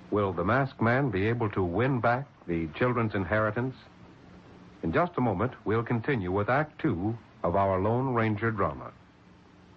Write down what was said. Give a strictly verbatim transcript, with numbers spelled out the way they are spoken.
Will the masked man be able to win back the children's inheritance? In just a moment, we'll continue with Act Two of our Lone Ranger drama.